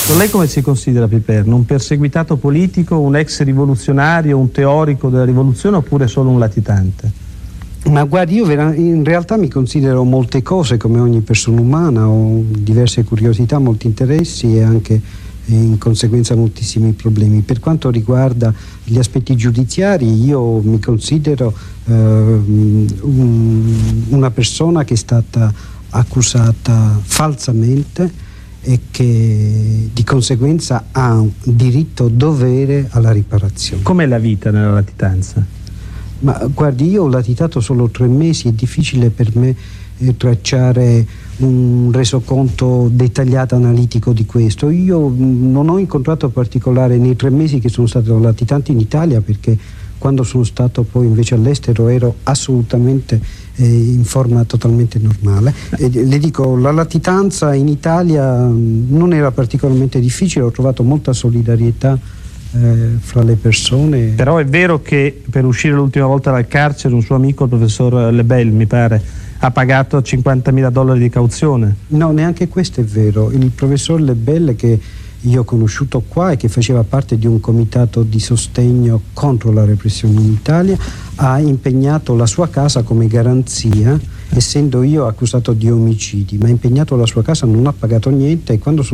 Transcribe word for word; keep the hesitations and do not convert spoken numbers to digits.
Lei come si considera Piperno? Un perseguitato politico, un ex rivoluzionario, un teorico della rivoluzione oppure solo un latitante? Ma guardi, io in realtà mi considero molte cose come ogni persona umana, ho diverse curiosità, molti interessi e anche in conseguenza moltissimi problemi. Per quanto riguarda gli aspetti giudiziari, io mi considero eh, un, una persona che è stata accusata falsamente e che di conseguenza ha un diritto dovere alla riparazione. Com'è la vita nella latitanza? Ma guardi, io ho latitato solo tre mesi, è difficile per me eh, tracciare un resoconto dettagliato, analitico di questo. Io mh, non ho incontrato particolare nei tre mesi che sono stato latitante in Italia, perché quando sono stato poi invece all'estero ero assolutamente eh, in forma totalmente normale. E, le dico, la latitanza in Italia mh, non era particolarmente difficile, ho trovato molta solidarietà Eh, fra le persone. Però è vero che per uscire l'ultima volta dal carcere un suo amico, il professor Lebel, mi pare, ha pagato cinquantamila dollari di cauzione. No, neanche questo è vero. Il professor Lebel, che io ho conosciuto qua e che faceva parte di un comitato di sostegno contro la repressione in Italia, ha impegnato la sua casa come garanzia, essendo io accusato di omicidi, ma ha impegnato la sua casa, non ha pagato niente, e quando sono